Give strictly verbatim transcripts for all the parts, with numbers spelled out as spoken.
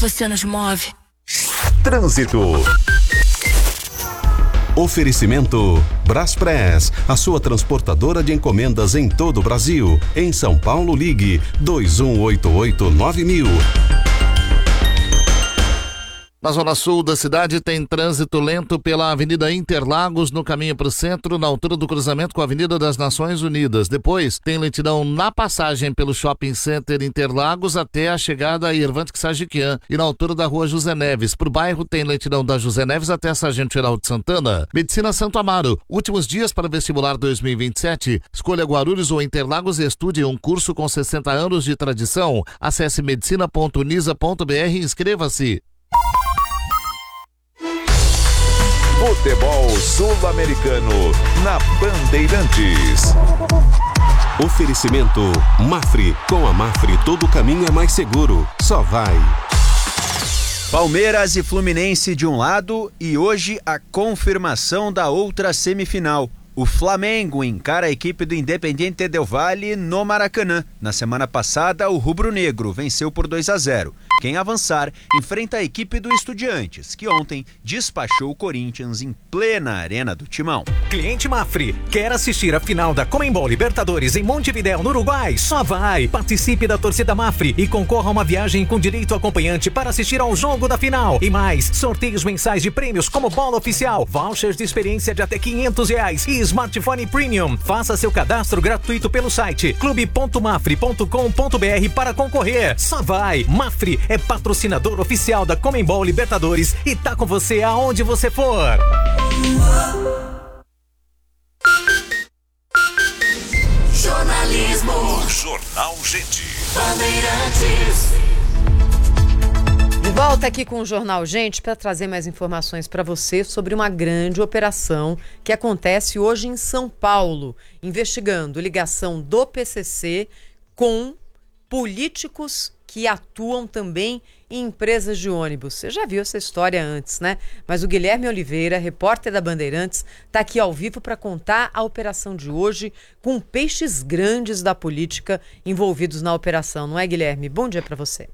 você nos move. Trânsito. Oferecimento Braspress, a sua transportadora de encomendas em todo o Brasil. Em São Paulo, ligue dois um oito oito nove mil. Na zona sul da cidade tem trânsito lento pela Avenida Interlagos no caminho para o centro, na altura do cruzamento com a Avenida das Nações Unidas. Depois tem lentidão na passagem pelo Shopping Center Interlagos até a chegada a Irvante Sagiquian e na altura da Rua José Neves. Por bairro tem lentidão da José Neves até a Sargento Geraldo Santana. Medicina Santo Amaro. Últimos dias para vestibular dois mil e vinte e sete. Escolha Guarulhos ou Interlagos e estude um curso com sessenta anos de tradição. Acesse medicina ponto unisa ponto br e inscreva-se. Futebol Sul-Americano na Bandeirantes. Oferecimento Mafre. Com a Mafre todo caminho é mais seguro. Só vai. Palmeiras e Fluminense de um lado e hoje a confirmação da outra semifinal. O Flamengo encara a equipe do Independiente Del Valle no Maracanã. Na semana passada, o rubro-negro venceu por dois a zero. Quem avançar enfrenta a equipe do Estudiantes, que ontem despachou o Corinthians em plena arena do Timão. Cliente Mafre, quer assistir a final da Conmebol Libertadores em Montevidéu, no Uruguai? Só vai! Participe da torcida Mafre e concorra a uma viagem com direito acompanhante para assistir ao jogo da final. E mais, sorteios mensais de prêmios como bola oficial, vouchers de experiência de até quinhentos reais e smartphone premium. Faça seu cadastro gratuito pelo site clube ponto mafre ponto com ponto br para concorrer. Só vai! Mafre é patrocinador oficial da Conmebol Libertadores e tá com você aonde você for. Jornalismo. Jornal Gente. Bandeirantes. De volta aqui com o Jornal Gente para trazer mais informações para você sobre uma grande operação que acontece hoje em São Paulo, investigando ligação do P C C com políticos que atuam também em empresas de ônibus. Você já viu essa história antes, né? Mas o Guilherme Oliveira, repórter da Bandeirantes, está aqui ao vivo para contar a operação de hoje com peixes grandes da política envolvidos na operação. Não é, Guilherme? Bom dia para você.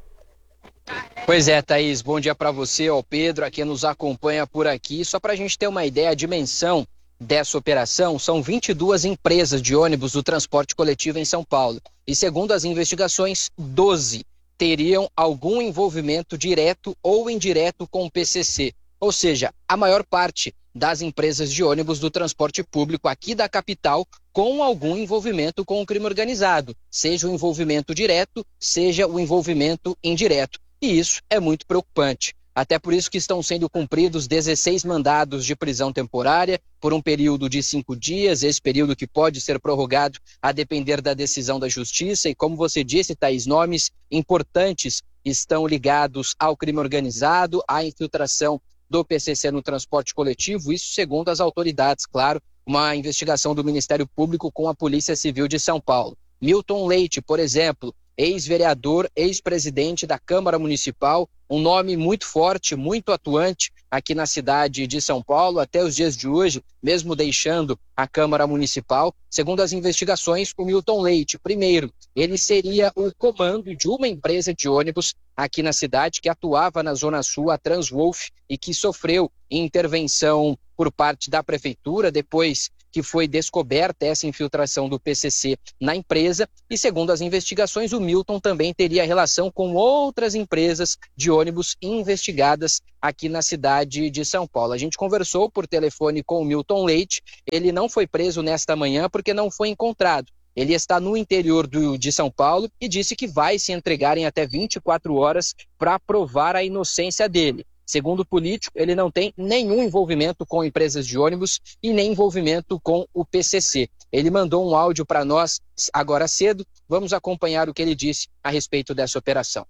Pois é, Thaís. Bom dia para você, ao Pedro, a quem nos acompanha por aqui. Só para a gente ter uma ideia, a dimensão dessa operação, são vinte e duas empresas de ônibus do transporte coletivo em São Paulo. E segundo as investigações, doze teriam algum envolvimento direto ou indireto com o P C C. Ou seja, a maior parte das empresas de ônibus do transporte público aqui da capital com algum envolvimento com o crime organizado, seja o envolvimento direto, seja o envolvimento indireto. E isso é muito preocupante. Até por isso que estão sendo cumpridos dezesseis mandados de prisão temporária por um período de cinco dias, esse período que pode ser prorrogado a depender da decisão da Justiça. E como você disse, Thaís, nomes importantes estão ligados ao crime organizado, à infiltração do P C C no transporte coletivo, isso segundo as autoridades, claro, uma investigação do Ministério Público com a Polícia Civil de São Paulo. Milton Leite, por exemplo, ex-vereador, ex-presidente da Câmara Municipal, um nome muito forte, muito atuante aqui na cidade de São Paulo, até os dias de hoje, mesmo deixando a Câmara Municipal. Segundo as investigações, o Milton Leite, primeiro, ele seria o comando de uma empresa de ônibus aqui na cidade que atuava na Zona Sul, a Transwolf, e que sofreu intervenção por parte da prefeitura, depois que foi descoberta essa infiltração do P C C na empresa. E segundo as investigações, o Milton também teria relação com outras empresas de ônibus investigadas aqui na cidade de São Paulo. A gente conversou por telefone com o Milton Leite, ele não foi preso nesta manhã porque não foi encontrado. Ele está no interior do, de São Paulo e disse que vai se entregar em até vinte e quatro horas para provar a inocência dele. Segundo o político, ele não tem nenhum envolvimento com empresas de ônibus e nem envolvimento com o P C C. Ele mandou um áudio para nós agora cedo. Vamos acompanhar o que ele disse a respeito dessa operação.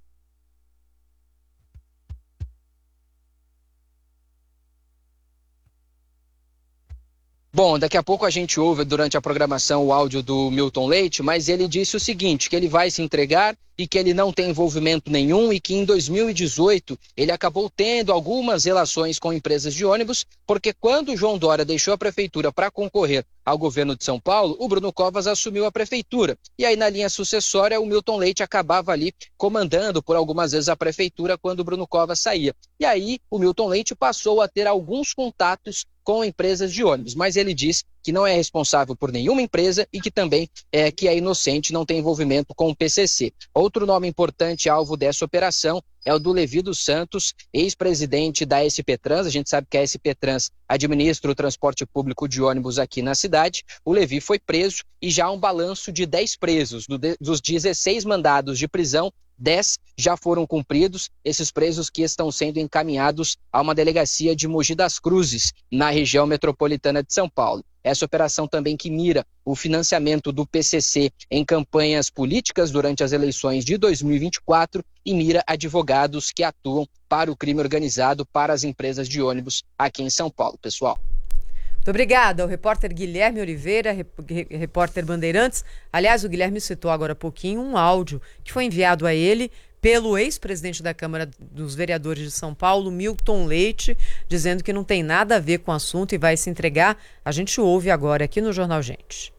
Bom, daqui a pouco a gente ouve durante a programação o áudio do Milton Leite, mas ele disse o seguinte, que ele vai se entregar e que ele não tem envolvimento nenhum e que em dois mil e dezoito ele acabou tendo algumas relações com empresas de ônibus, porque quando o João Dória deixou a prefeitura para concorrer ao governo de São Paulo, o Bruno Covas assumiu a prefeitura. E aí na linha sucessória o Milton Leite acabava ali comandando por algumas vezes a prefeitura quando o Bruno Covas saía. E aí o Milton Leite passou a ter alguns contatos com empresas de ônibus, mas ele diz que não é responsável por nenhuma empresa e que também é que é inocente, não tem envolvimento com o P C C. Outro nome importante alvo dessa operação é o do Levi dos Santos, ex-presidente da S P Trans. A gente sabe que a S P Trans administra o transporte público de ônibus aqui na cidade. O Levi foi preso e já há um balanço de dez presos. Do de, dos dezesseis mandados de prisão, dez já foram cumpridos, esses presos que estão sendo encaminhados a uma delegacia de Mogi das Cruzes, na região metropolitana de São Paulo. Essa operação também que mira o financiamento do P C C em campanhas políticas durante as eleições de dois mil e vinte e quatro e mira advogados que atuam para o crime organizado para as empresas de ônibus aqui em São Paulo, pessoal. Muito obrigada ao repórter Guilherme Oliveira, repórter Bandeirantes. Aliás, o Guilherme citou agora há pouquinho um áudio que foi enviado a ele pelo ex-presidente da Câmara dos Vereadores de São Paulo, Milton Leite, dizendo que não tem nada a ver com o assunto e vai se entregar. A gente ouve agora aqui no Jornal Gente.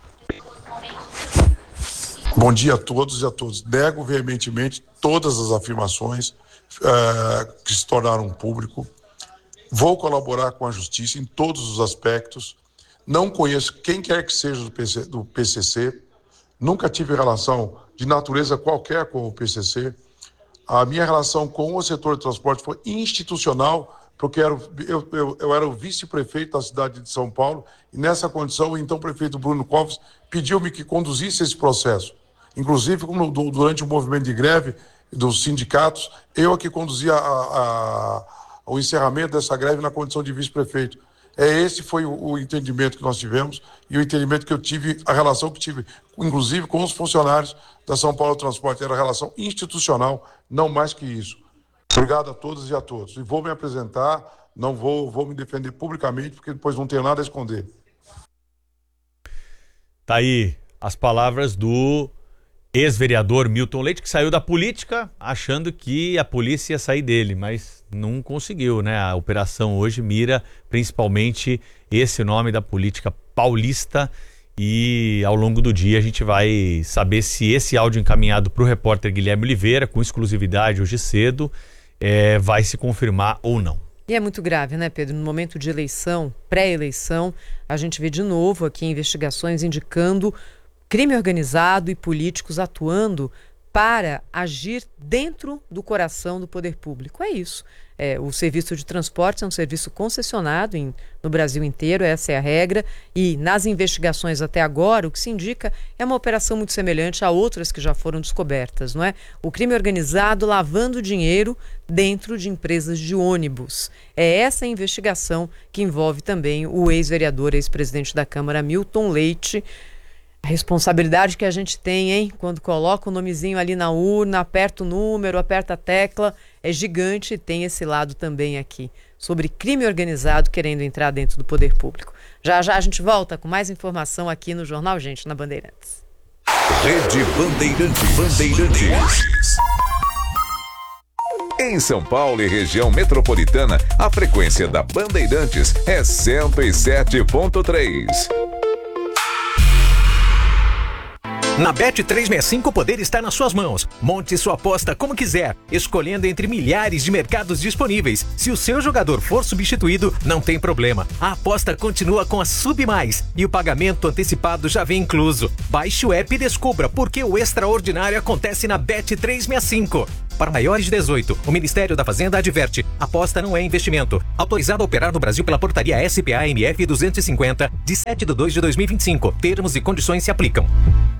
Bom dia a todos e a todos. Nego veementemente todas as afirmações uh, que se tornaram público. Vou colaborar com a justiça em todos os aspectos. Não conheço quem quer que seja do P C, do P C C. Nunca tive relação de natureza qualquer com o P C C. A minha relação com o setor de transporte foi institucional, porque eu, eu, eu, eu era o vice-prefeito da cidade de São Paulo, e nessa condição o então prefeito Bruno Covas pediu-me que conduzisse esse processo. Inclusive, como durante o movimento de greve dos sindicatos, eu aqui conduzia a, a, o encerramento dessa greve na condição de vice-prefeito. É, esse foi o, o entendimento que nós tivemos e o entendimento que eu tive, a relação que tive, inclusive com os funcionários da São Paulo Transporte. Era relação institucional, não mais que isso. Obrigado a todas e a todos. E vou me apresentar, não vou, vou me defender publicamente, porque depois não tenho nada a esconder. Tá aí as palavras do ex-vereador Milton Leite, que saiu da política achando que a polícia ia sair dele, mas não conseguiu, né? A operação hoje mira principalmente esse nome da política paulista e ao longo do dia a gente vai saber se esse áudio encaminhado para o repórter Guilherme Oliveira, com exclusividade hoje cedo, é, vai se confirmar ou não. E é muito grave, né, Pedro? No momento de eleição, pré-eleição, a gente vê de novo aqui investigações indicando crime organizado e políticos atuando para agir dentro do coração do poder público. É isso. É, o serviço de transporte é um serviço concessionado em, no Brasil inteiro, essa é a regra, e nas investigações até agora, o que se indica é uma operação muito semelhante a outras que já foram descobertas, não é? O crime organizado lavando dinheiro dentro de empresas de ônibus. É essa a investigação que envolve também o ex-vereador, ex-presidente da Câmara, Milton Leite. A responsabilidade que a gente tem, hein? Quando coloca o nomezinho ali na urna, aperta o número, aperta a tecla, é gigante e tem esse lado também aqui, sobre crime organizado querendo entrar dentro do poder público. Já já a gente volta com mais informação aqui no Jornal Gente, na Bandeirantes. Rede Bandeirantes. Bandeirantes. Em São Paulo e região metropolitana, a frequência da Bandeirantes é cento e sete ponto três. Na Bet trezentos e sessenta e cinco o poder está nas suas mãos. Monte sua aposta como quiser, escolhendo entre milhares de mercados disponíveis. Se o seu jogador for substituído, não tem problema. A aposta continua com a Sub Mais e o pagamento antecipado já vem incluso. Baixe o app e descubra por que o extraordinário acontece na Bet trezentos e sessenta e cinco. Para maiores de dezoito, o Ministério da Fazenda adverte: aposta não é investimento. Autorizado a operar no Brasil pela portaria S P A M F duzentos e cinquenta, de sete de dois de dois mil e vinte e cinco. Termos e condições se aplicam.